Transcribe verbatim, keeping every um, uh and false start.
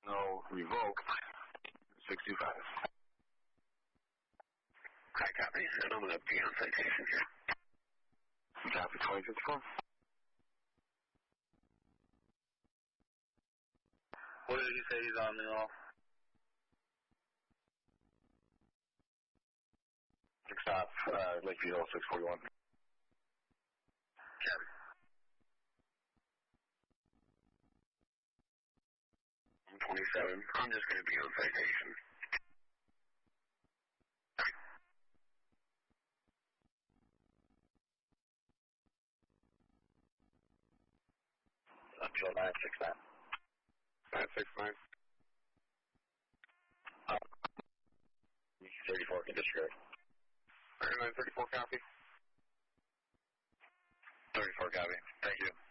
No, revoked. six two five. I copy, and I'm going to be on citation here. Copy, twenty fifty-four. What did he say he's on now? Stop, uh, Lakeview six forty-one. Copy. I'm twenty-seven. I'm just going to be on citation. Until nine six nine. nine six nine. Uh, thirty-four can disregard. nine thirty-four copy. thirty-four copy. Thank you.